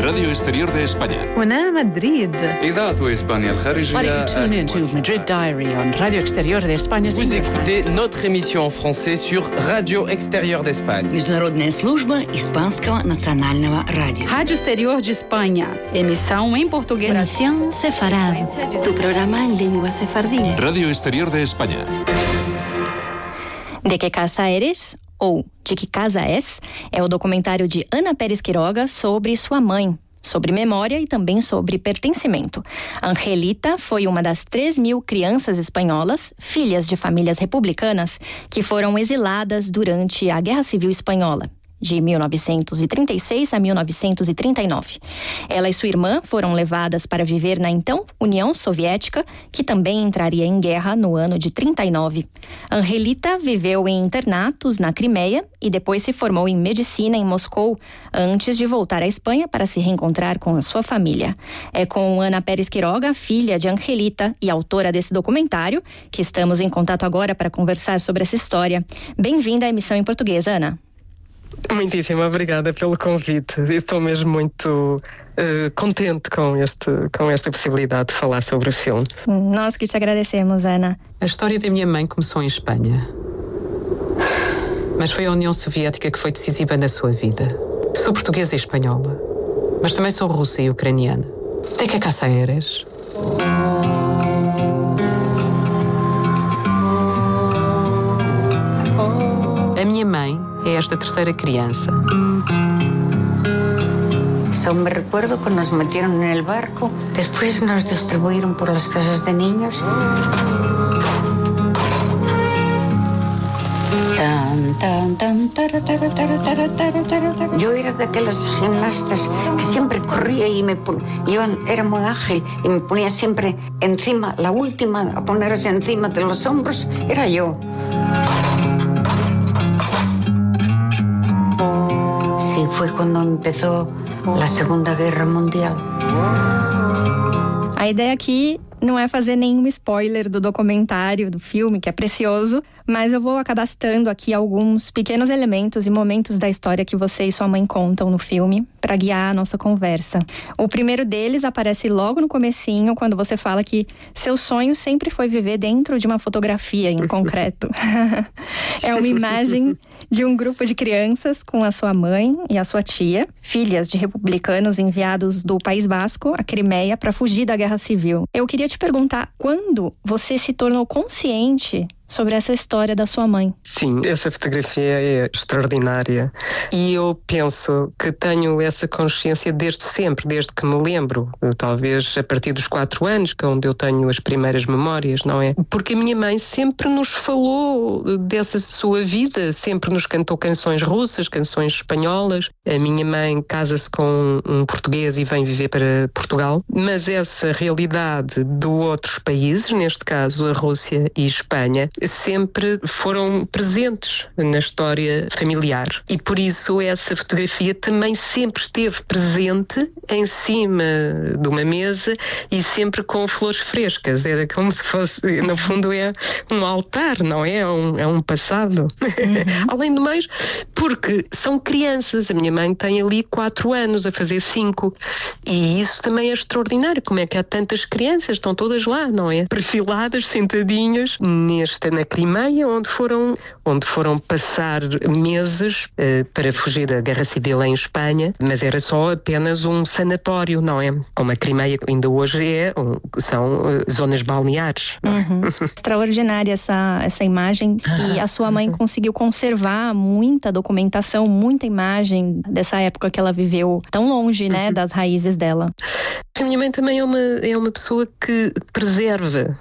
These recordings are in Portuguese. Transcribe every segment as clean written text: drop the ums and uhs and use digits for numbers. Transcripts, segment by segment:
Radio Exterior de España. هنا مدريد. إذاعة إسبانيا الخارجية. Why don't you tune into Madrid Diary on Radio Exterior de España? Vous écoutez notre émission en français sur Radio Exterior d'Espagne. Международная служба Испанского национального радио. Rádio Exterior de Espanha. Emissão em português. Emisión sefarad. Tu programa en lengua sefardí. Radio Exterior de España. De que casa eres? Ou De que casa és? É o documentário de Ana Pérez Quiroga sobre sua mãe, sobre memória e também sobre pertencimento. Angelita foi uma das 3.000 crianças espanholas, filhas de famílias republicanas, que foram exiladas durante a Guerra Civil Espanhola, de 1936 a 1939. Ela e sua irmã foram levadas para viver na então União Soviética, que também entraria em guerra no ano de 39. Angelita viveu em internatos na Crimeia e depois se formou em medicina em Moscou, antes de voltar à Espanha para se reencontrar com a sua família. É com Ana Pérez Quiroga, filha de Angelita e autora desse documentário, que estamos em contato agora para conversar sobre essa história. Bem-vinda à emissão em português, Ana. Muitíssimo obrigada pelo convite. Estou mesmo muito contente com esta possibilidade de falar sobre o filme. Nós que te agradecemos, Ana. A história da minha mãe começou em Espanha. Mas foi a União Soviética que foi decisiva na sua vida. Sou portuguesa e espanhola, mas também sou russa e ucraniana. De que casa eres? A minha mãe é esta terceira criança. Só me recuerdo que nos metieron en el barco, después nos distribuyeron por las casas de niños. Yo era de aquellas gimnastas que siempre corría y yo era muy ágil y me ponía siempre encima, la última a ponerse encima de los hombros era yo. Sí, fue cuando empezó la Segunda Guerra Mundial. A ideia aqui não é fazer nenhum spoiler do documentário, do filme, que é precioso, mas eu vou acabar citando aqui alguns pequenos elementos e momentos da história que você e sua mãe contam no filme para guiar a nossa conversa. O primeiro deles aparece logo no comecinho, quando você fala que seu sonho sempre foi viver dentro de uma fotografia em concreto. É uma imagem de um grupo de crianças com a sua mãe e a sua tia, filhas de republicanos enviados do País Basco, a Crimeia, para fugir da Guerra Civil. Eu queria te perguntar, quando você se tornou consciente sobre essa história da sua mãe? Sim, essa fotografia é extraordinária e eu penso que tenho essa consciência desde sempre, desde que me lembro, talvez a partir dos 4 anos, que é onde eu tenho as primeiras memórias, não é? Porque a minha mãe sempre nos falou dessa sua vida, sempre nos cantou canções russas, canções espanholas. A minha mãe casa-se com um português e vem viver para Portugal, mas essa realidade de outros países, neste caso a Rússia e a Espanha, sempre foram presentes na história familiar. E por isso essa fotografia também sempre esteve presente em cima de uma mesa e sempre com flores frescas. Era como se fosse, no fundo é um altar, não é? É um passado. Além do mais, porque são crianças. A minha mãe tem ali 4 anos, a fazer 5. E isso também é extraordinário. Como é que há tantas crianças? Estão todas lá, não é? Perfiladas, sentadinhas na Crimeia, onde foram passar meses para fugir da Guerra Civil em Espanha, mas era só apenas um sanatório, não é? Como a Crimeia ainda hoje são zonas balneares. Extraordinária essa imagem, e a sua mãe conseguiu conservar muita documentação, muita imagem dessa época que ela viveu tão longe, né, das raízes dela. A minha mãe também é uma pessoa que preserva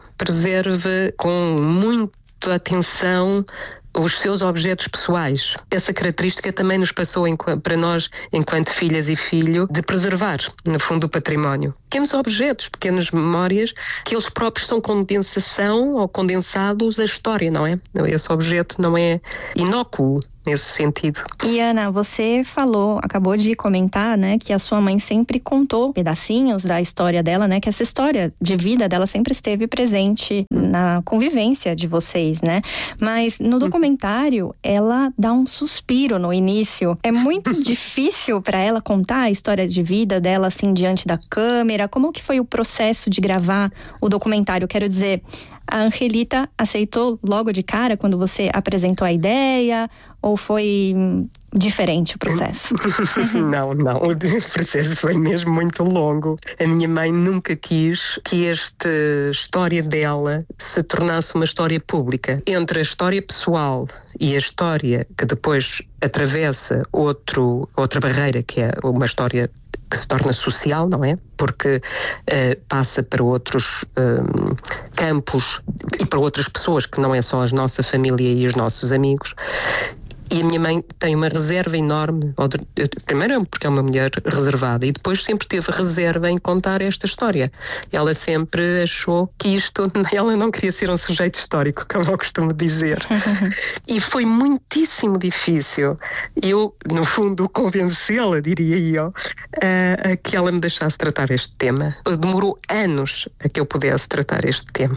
com muita atenção os seus objetos pessoais. Essa característica também nos passou para nós, enquanto filhas e filho, de preservar, no fundo, o património. Pequenos objetos, pequenas memórias, que eles próprios são condensação ou condensados da história, não é? Esse objeto não é inócuo. nesse sentido. E Ana, você acabou de comentar, né, que a sua mãe sempre contou pedacinhos da história dela, né, que essa história de vida dela sempre esteve presente na convivência de vocês, né? Mas no documentário, ela dá um suspiro no início. É muito difícil para ela contar a história de vida dela, assim, diante da câmera. Como que foi o processo de gravar o documentário? Quero dizer, a Angelita aceitou logo de cara quando você apresentou a ideia? Ou foi diferente o processo? Não, o processo foi mesmo muito longo. A minha mãe nunca quis que esta história dela se tornasse uma história pública. Entre a história pessoal e a história que depois atravessa outra barreira, que é uma história que se torna social, não é? Porque passa para outros campos e para outras pessoas, que não é só a nossa família e os nossos amigos. E a minha mãe tem uma reserva enorme, primeiro porque é uma mulher reservada, e depois sempre teve reserva em contar esta história. Ela sempre achou que ela não queria ser um sujeito histórico, como eu costumo dizer. E foi muitíssimo difícil eu, no fundo, convencê-la, diria eu, a que ela me deixasse tratar este tema. Demorou anos a que eu pudesse tratar este tema.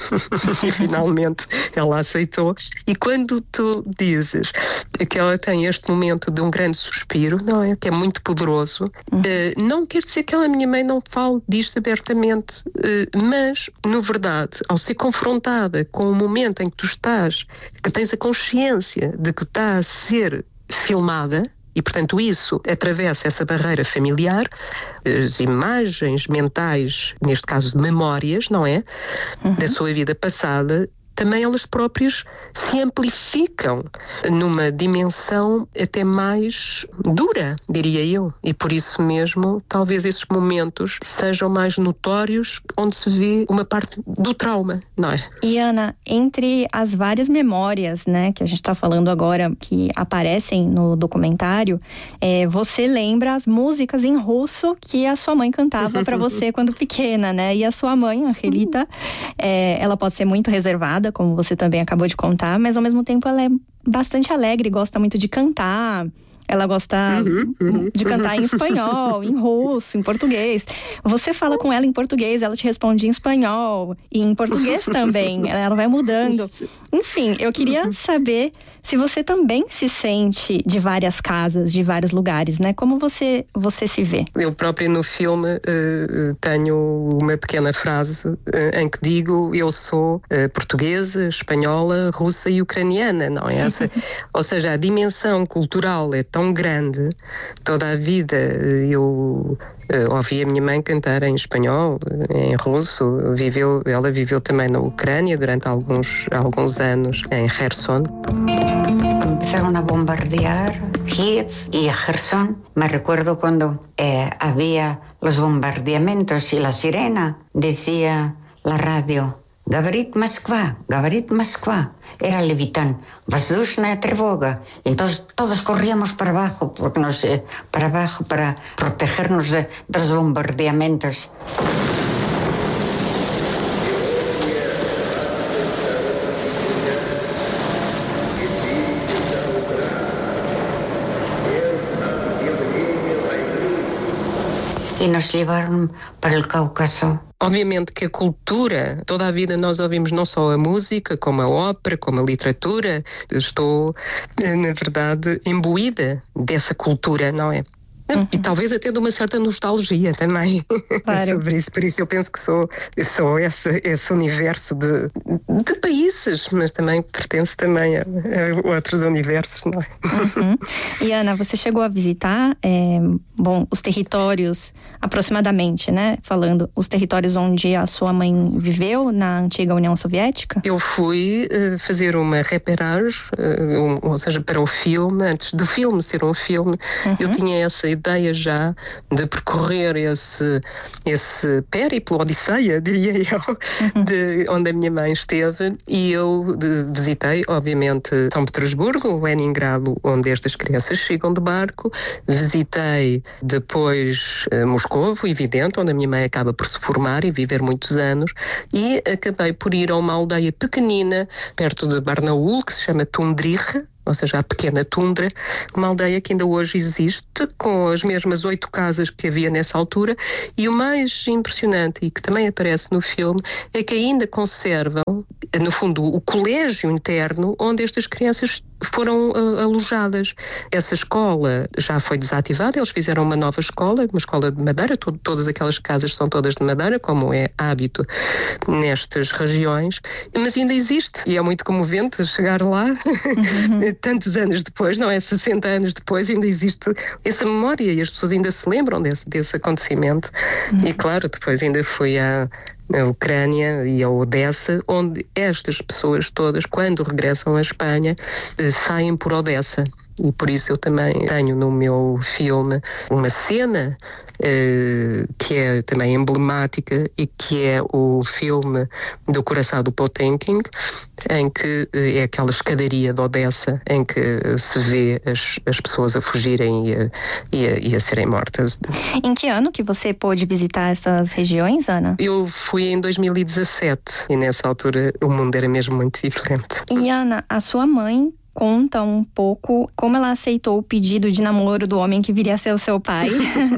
E finalmente ela aceitou. E quando tu dizes que ela tem este momento de um grande suspiro, não é? Que é muito poderoso. Não quer dizer que a minha mãe não fale disto abertamente, mas, na verdade, ao ser confrontada com o momento em que tu estás, que tens a consciência de que está a ser filmada, e, portanto, isso atravessa essa barreira familiar, as imagens mentais, neste caso memórias, não é? Da sua vida passada, também elas próprias se amplificam numa dimensão até mais dura, diria eu. E por isso mesmo, talvez esses momentos sejam mais notórios, onde se vê uma parte do trauma, não é? E Ana, entre as várias memórias, né, que a gente está falando agora, que aparecem no documentário, você lembra as músicas em russo que a sua mãe cantava para você quando pequena, né? E a sua mãe, Angelita, ela pode ser muito reservada, como você também acabou de contar, mas ao mesmo tempo ela é bastante alegre, gosta muito de cantar. Ela gosta de cantar em espanhol, em russo, em português. Você fala com ela em português, ela te responde em espanhol e em português também. Ela vai mudando. Enfim, eu queria saber se você também se sente de várias casas, de vários lugares, né? Como você se vê? Eu própria no filme tenho uma pequena frase em que digo: eu sou portuguesa, espanhola, russa e ucraniana, não é essa? Ou seja, a dimensão cultural é tão grande. Toda a vida eu ouvi a minha mãe cantar em espanhol, em russo. Ela viveu também na Ucrânia durante alguns anos, em Kherson. Empezaron a bombardear Kiev y Kherson. Me recuerdo cuando había los bombardeamientos y la sirena decía la radio: «Говорит Москва, говорит Москва». Era Levitán, воздушная тревога. Entonces todos corríamos para abajo, para protegernos de los bombardeamientos. E nos levaram para o Cáucaso. Obviamente que a cultura, toda a vida nós ouvimos não só a música, como a ópera, como a literatura. Eu estou, na verdade, imbuída dessa cultura, não é? E talvez até de uma certa nostalgia também. Claro. Sobre isso. Por isso eu penso que sou esse universo de países, mas também pertence também a outros universos, não é? E Ana, você chegou a visitar os territórios, aproximadamente, né? Falando, os territórios onde a sua mãe viveu na antiga União Soviética? Eu fui fazer uma reperagem, ou seja, para o filme. Antes do filme ser um filme, eu tinha essa ideia já de percorrer esse périplo, odisseia, diria eu, de onde a minha mãe esteve, e eu visitei, obviamente, São Petersburgo, Leningrado, onde estas crianças chegam de barco, visitei depois Moscovo, evidente, onde a minha mãe acaba por se formar e viver muitos anos, e acabei por ir a uma aldeia pequenina, perto de Barnaul, que se chama Tundrikh, ou seja, a pequena tundra, uma aldeia que ainda hoje existe, com as mesmas 8 casas que havia nessa altura, e o mais impressionante, e que também aparece no filme, é que ainda conservam, no fundo, o colégio interno onde estas crianças foram alojadas. Essa escola já foi desativada, eles fizeram uma nova escola, uma escola de madeira, todas aquelas casas são todas de madeira, como é hábito nestas regiões, mas ainda existe, e é muito comovente chegar lá, tantos anos depois, não é? 60 anos depois, ainda existe essa memória, e as pessoas ainda se lembram desse acontecimento. E claro, depois ainda fui a Ucrânia e a Odessa, onde estas pessoas todas, quando regressam à Espanha, saem por Odessa. E por isso eu também tenho no meu filme uma cena que é também emblemática e que é o filme do Coração do Potemkin, em que é aquela escadaria de Odessa em que se vê as pessoas a fugirem e a serem mortas. Em que ano que você pôde visitar essas regiões, Ana? Eu fui em 2017 e nessa altura o mundo era mesmo muito diferente. E Ana, a sua mãe conta um pouco como ela aceitou o pedido de namoro do homem que viria a ser o seu pai.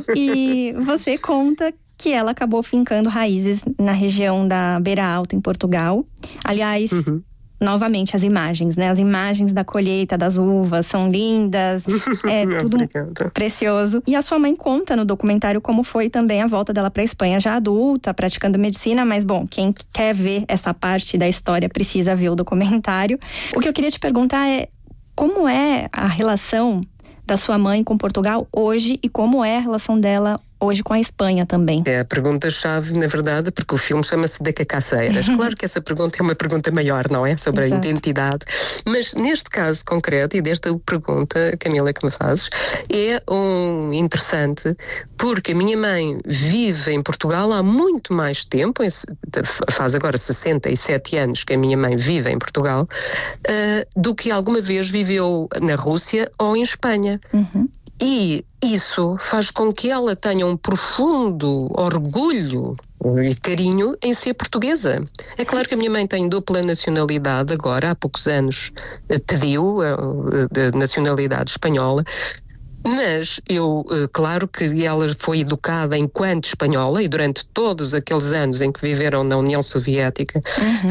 E você conta que ela acabou fincando raízes na região da Beira Alta, em Portugal. Aliás, novamente, as imagens, né? As imagens da colheita das uvas são lindas, é tudo precioso. E a sua mãe conta no documentário como foi também a volta dela para a Espanha, já adulta, praticando medicina, mas bom, quem quer ver essa parte da história precisa ver o documentário. O que eu queria te perguntar é, como é a relação da sua mãe com Portugal hoje e como é a relação dela hoje com a Espanha também? É a pergunta-chave, na verdade, porque o filme chama-se De Cacaceiras. Claro que essa pergunta é uma pergunta maior, não é? Sobre Exato. A identidade. Mas neste caso concreto, e desta pergunta, Camila, que me fazes, é interessante, porque a minha mãe vive em Portugal há muito mais tempo, faz agora 67 anos que a minha mãe vive em Portugal, do que alguma vez viveu na Rússia ou em Espanha. E isso faz com que ela tenha um profundo orgulho e carinho em ser portuguesa. É claro que a minha mãe tem dupla nacionalidade agora, há poucos anos pediu a nacionalidade espanhola, mas claro que ela foi educada enquanto espanhola e durante todos aqueles anos em que viveram na União Soviética,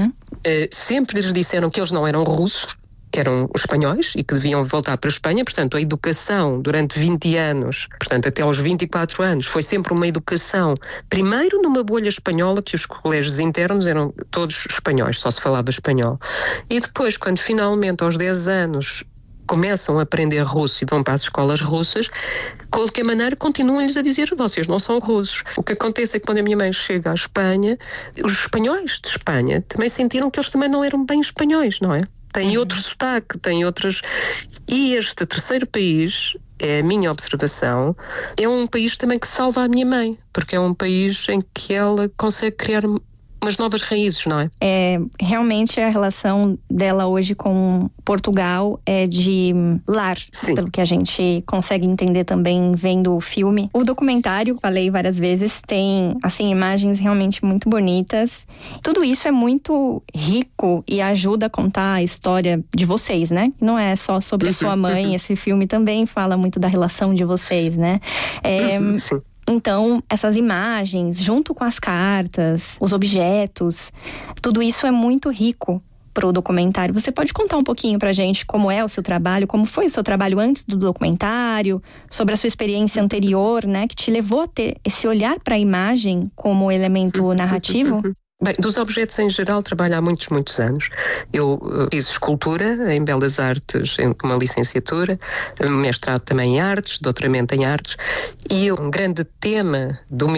sempre lhes disseram que eles não eram russos, que eram os espanhóis e que deviam voltar para a Espanha. Portanto, a educação durante 20 anos, portanto até aos 24 anos, foi sempre uma educação, primeiro numa bolha espanhola, que os colégios internos eram todos espanhóis, só se falava espanhol. E depois, quando finalmente aos 10 anos começam a aprender russo e vão para as escolas russas, de qualquer maneira continuam-lhes a dizer: vocês não são russos. O que acontece é que quando a minha mãe chega à Espanha, os espanhóis de Espanha também sentiram que eles também não eram bem espanhóis, não é? Tem outro sotaque, tem outras... E este terceiro país, é a minha observação, é um país também que salva a minha mãe, porque é um país em que ela consegue criar umas novas raízes, não é? Realmente a relação dela hoje com Portugal é de lar, Sim. pelo que a gente consegue entender também vendo o filme. O documentário, falei várias vezes, tem assim imagens realmente muito bonitas. Tudo isso é muito rico e ajuda a contar a história de vocês, né? Não é só sobre a sua mãe, esse filme também fala muito da relação de vocês, né? Sim. Então, essas imagens, junto com as cartas, os objetos, tudo isso é muito rico para o documentário. Você pode contar um pouquinho pra gente como é o seu trabalho, como foi o seu trabalho antes do documentário, sobre a sua experiência anterior, né, que te levou a ter esse olhar para a imagem como elemento narrativo? Bem, dos objetos em geral trabalho há muitos anos. Eu fiz escultura em Belas Artes, com uma licenciatura, mestrado também em artes, doutoramento em artes, e um grande tema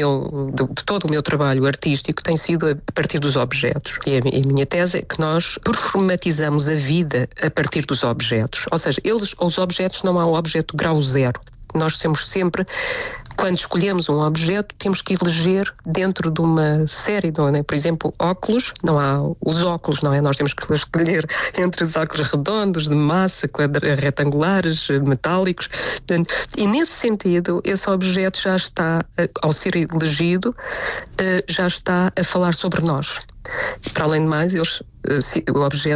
de todo o meu trabalho artístico tem sido a partir dos objetos. E a minha tese é que nós performatizamos a vida a partir dos objetos. Ou seja, os objetos não há um objeto grau zero. Nós temos sempre, quando escolhemos um objeto, temos que eleger dentro de uma série, não é? Por exemplo, óculos, não há os óculos, não é? Nós temos que escolher entre os óculos redondos, de massa, retangulares, metálicos. E nesse sentido, esse objeto já está, ao ser elegido, já está a falar sobre nós. Para além de mais, o objeto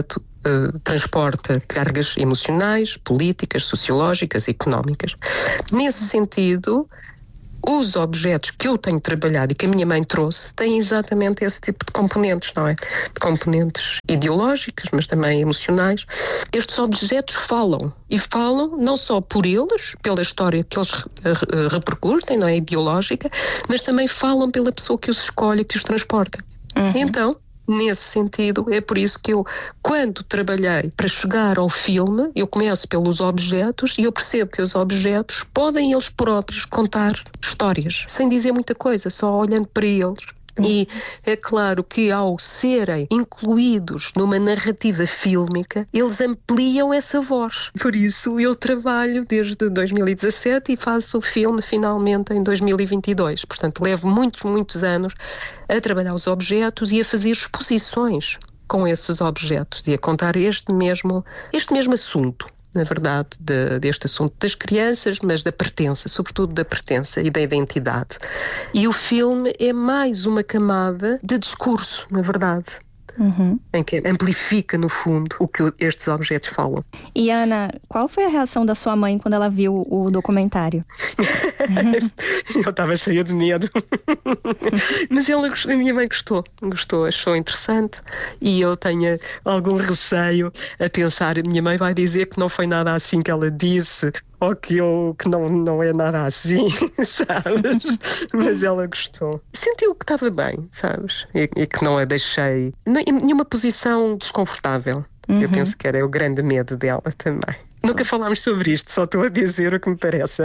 transporta cargas emocionais, políticas, sociológicas, económicas. Nesse sentido, os objetos que eu tenho trabalhado e que a minha mãe trouxe têm exatamente esse tipo de componentes, não é? De componentes ideológicos, mas também emocionais. Estes objetos falam, e falam não só por eles, pela história que eles repercutem, não é? Ideológica, mas também falam pela pessoa que os escolhe, que os transporta. Então, nesse sentido, é por isso que eu, quando trabalhei para chegar ao filme, eu começo pelos objetos e eu percebo que os objetos podem eles próprios contar histórias, sem dizer muita coisa, só olhando para eles. E é claro que ao serem incluídos numa narrativa fílmica, eles ampliam essa voz. Por isso eu trabalho desde 2017 e faço o filme finalmente em 2022. Portanto, levo muitos anos a trabalhar os objetos e a fazer exposições com esses objetos e a contar este mesmo assunto. Na verdade, deste assunto das crianças, mas da pertença, sobretudo da pertença e da identidade. E o filme é mais uma camada de discurso, na verdade, em que amplifica, no fundo, o que estes objetos falam. E, Ana, qual foi a reação da sua mãe quando ela viu o documentário? Eu estava cheia de medo. Mas a minha mãe gostou, achou interessante. E eu tenho algum receio a pensar, a minha mãe vai dizer que não foi nada assim que ela disse, ou que não é nada assim, sabes? Mas ela gostou. Sentiu que estava bem, sabes? E que não a deixei em nenhuma posição desconfortável. Eu penso que era o grande medo dela também. Nunca falámos sobre isto, só estou a dizer o que me parece.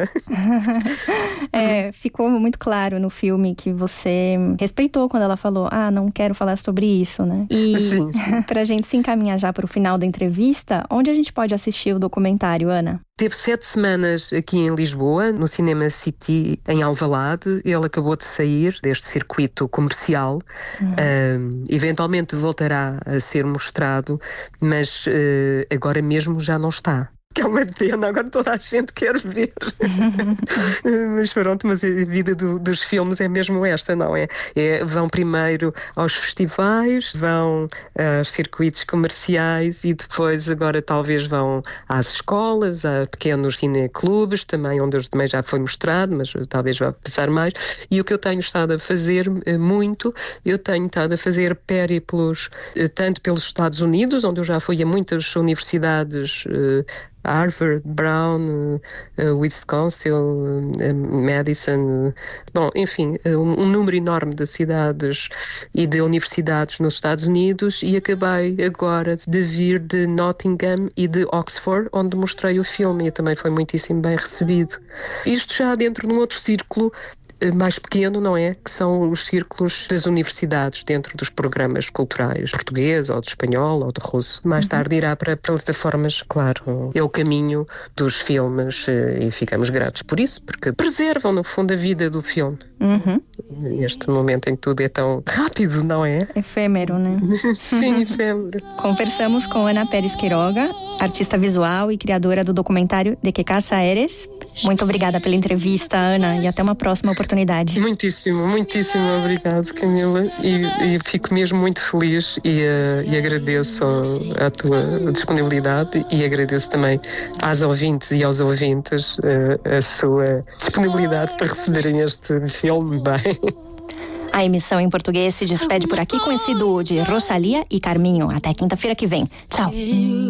Ficou muito claro no filme que você respeitou quando ela falou, não quero falar sobre isso, né? E sim. Pra gente se encaminhar já para o final da entrevista, onde a gente pode assistir o documentário, Ana? Teve 7 semanas aqui em Lisboa, no Cinema City, em Alvalade. Ele acabou de sair deste circuito comercial. Eventualmente voltará a ser mostrado, mas agora mesmo já não está. Que é uma pena, agora toda a gente quer ver. Mas pronto, mas a vida dos filmes é mesmo esta, não é? Vão primeiro aos festivais, vão aos circuitos comerciais e depois agora talvez vão às escolas, a pequenos cineclubes também, onde também já foi mostrado, mas talvez vá passar mais. E o que eu tenho estado a fazer muito, eu tenho estado a fazer périplos tanto pelos Estados Unidos, onde eu já fui a muitas universidades, Harvard, Brown, Wisconsin, Madison, enfim, um número enorme de cidades e de universidades nos Estados Unidos, e acabei agora de vir de Nottingham e de Oxford, onde mostrei o filme e também foi muitíssimo bem recebido. Isto já dentro de um outro círculo mais pequeno, não é? Que são os círculos das universidades dentro dos programas culturais português, ou de espanhol, ou de russo. Mais tarde irá para plataformas, claro. É o caminho dos filmes e ficamos gratos por isso, porque preservam, no fundo, a vida do filme. Neste momento em que tudo é tão rápido, não é? Efêmero, né? Sim, efêmero. Conversamos com Ana Pérez Quiroga, artista visual e criadora do documentário De Que Casa Eres. Muito obrigada pela entrevista, Ana, e até uma próxima oportunidade. Muitíssimo obrigado, Camila, e fico mesmo muito feliz e agradeço a tua disponibilidade e agradeço também às ouvintes e aos ouvintes a sua disponibilidade para receberem este filme bem. A emissão em português se despede por aqui com esse duo de Rosalía e Carminho. Até quinta-feira que vem. Tchau.